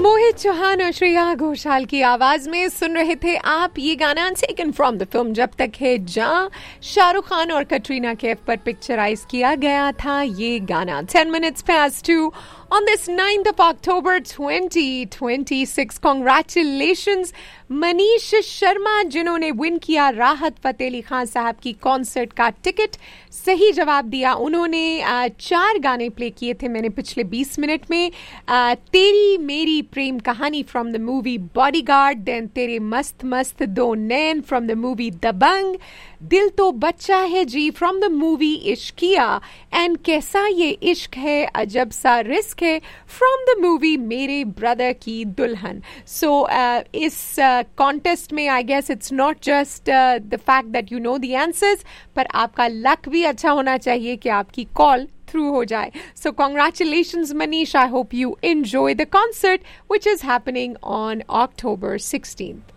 मोहित चौहान और श्रेया घोषाल की आवाज में सुन रहे थे आप ये गाना टेकन फ्रॉम द फिल्म जब तक है जहां शाहरुख खान और कटरीना कैफ पर पिक्चराइज किया गया था ये गाना 10 minutes past 2 on this 9th of October 2026. Congratulations Manish Sharma जिन्होंने विन किया राहत फतेह अली खान साहब की कॉन्सर्ट का टिकट. सही जवाब दिया उन्होंने. 4 गाने प्ले किए थे मैंने पिछले 20 मिनट में. तेरी मेरी प्रेम कहानी from the movie bodyguard, then तेरे मस्त मस्त दो नैन फ्रॉम द मूवी दबंग, दिल तो बच्चा है जी from the movie Ishqiya, and कैसा ये इश्क है अजब सा रिस्क है फ्रॉम द मूवी मेरे ब्रदर की दुल्हन. सो इस कॉन्टेस्ट में I guess it's not just the fact that you know the answers, पर आपका लक भी अच्छा होना चाहिए कि आपकी कॉल थ्रू हो जाए. So congratulations Manish, I hope you enjoy the concert which is happening on October 16th.